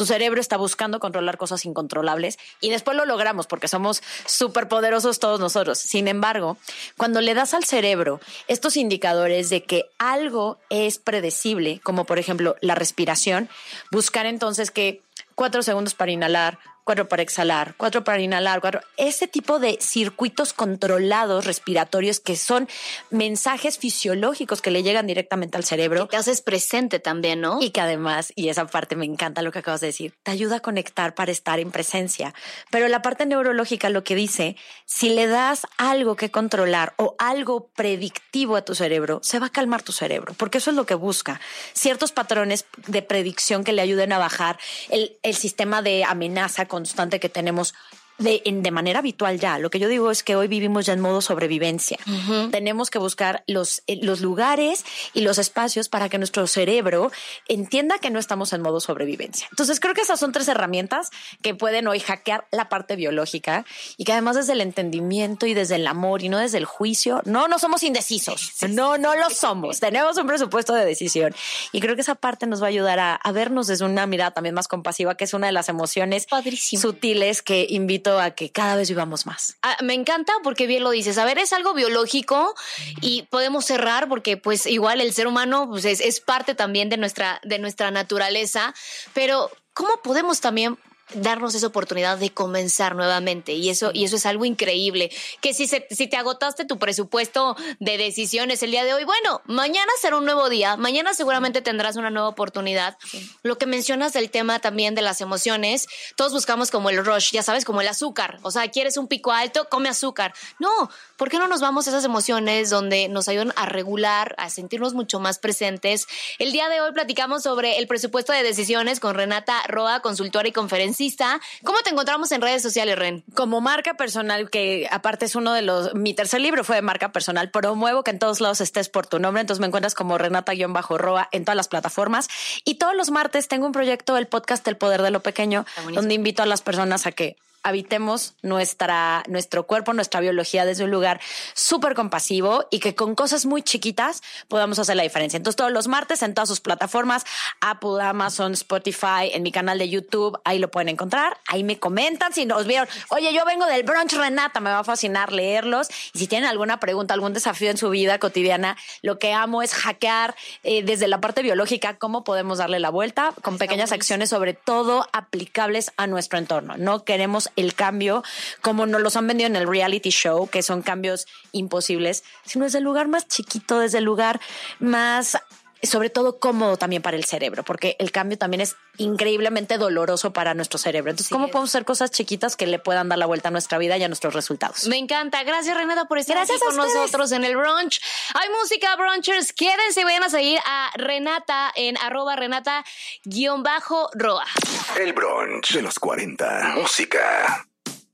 tu cerebro está buscando controlar cosas incontrolables y después lo logramos porque somos súper poderosos todos nosotros. Sin embargo, cuando le das al cerebro estos indicadores de que algo es predecible, como por ejemplo la respiración, buscar entonces que 4 segundos para inhalar, 4 para exhalar, 4 para inhalar, 4. Ese tipo de circuitos controlados respiratorios que son mensajes fisiológicos que le llegan directamente al cerebro. Que te haces presente también, ¿no? Y que además, y esa parte me encanta lo que acabas de decir, te ayuda a conectar para estar en presencia. Pero la parte neurológica lo que dice, si le das algo que controlar o algo predictivo a tu cerebro, se va a calmar tu cerebro, porque eso es lo que busca. Ciertos patrones de predicción que le ayuden a bajar el sistema de amenaza constante que tenemos de manera habitual ya. Lo que yo digo es que hoy vivimos ya en modo sobrevivencia. Tenemos que buscar los lugares y los espacios para que nuestro cerebro entienda que no estamos en modo sobrevivencia. Entonces creo que esas son 3 herramientas que pueden hoy hackear la parte biológica y que además desde el entendimiento y desde el amor y no desde el juicio, no somos indecisos. No lo somos. Tenemos un presupuesto de decisión y creo que esa parte nos va a ayudar a vernos desde una mirada también más compasiva, que es una de las emociones sutiles que invito a que cada vez vivamos más. Me encanta porque bien lo dices. A ver, es algo biológico y podemos cerrar porque pues igual el ser humano pues, es parte también de nuestra naturaleza, pero ¿cómo podemos también darnos esa oportunidad de comenzar nuevamente? Y eso es algo increíble. Que si te agotaste tu presupuesto de decisiones el día de hoy, bueno, mañana será un nuevo día, mañana seguramente tendrás una nueva oportunidad. Lo que mencionas del tema también de las emociones, todos buscamos como el rush, ya sabes, como el azúcar. O sea, ¿quieres un pico alto? Come azúcar. No, ¿por qué no nos vamos a esas emociones donde nos ayudan a regular, a sentirnos mucho más presentes? El día de hoy platicamos sobre el presupuesto de decisiones con Renata Roa, consultora y conferencista. ¿Cómo te encontramos en redes sociales, Ren? Como marca personal, que aparte es uno de mi tercer libro fue de marca personal, promuevo que en todos lados estés por tu nombre, entonces me encuentras como Renata-Roa en todas las plataformas. Y todos los martes tengo un proyecto, el podcast El Poder de lo Pequeño, donde invito a las personas a que habitemos nuestro cuerpo, nuestra biología desde un lugar súper compasivo y que con cosas muy chiquitas podamos hacer la diferencia. Entonces todos los martes en todas sus plataformas, Apple, Amazon, Spotify, en mi canal de YouTube, ahí lo pueden encontrar. Ahí me comentan si nos vieron. Oye, yo vengo del brunch, Renata, me va a fascinar leerlos. Y si tienen alguna pregunta, algún desafío en su vida cotidiana, lo que amo es hackear desde la parte biológica cómo podemos darle la vuelta con pequeñas acciones, sobre todo aplicables a nuestro entorno. No queremos el cambio como nos los han vendido en el reality show, que son cambios imposibles, sino desde el lugar más chiquito, desde el lugar más, sobre todo cómodo también para el cerebro, porque el cambio también es increíblemente doloroso para nuestro cerebro. Entonces, ¿cómo podemos hacer cosas chiquitas que le puedan dar la vuelta a nuestra vida y a nuestros resultados? Me encanta. Gracias, Renata, por estar aquí con nosotros en el brunch. Hay música, brunchers. Quédense, vayan a seguir a Renata en @Renata_Roa. El brunch de los 40. Música.